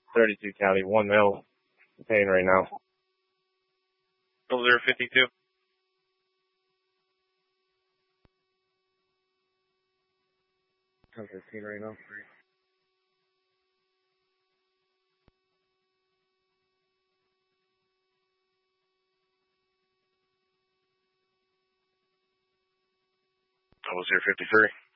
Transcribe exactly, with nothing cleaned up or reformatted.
thirty-two Cali, one male, pain right now. Double zero fifty-two. ten fifteen right now. Double zero fifty-three.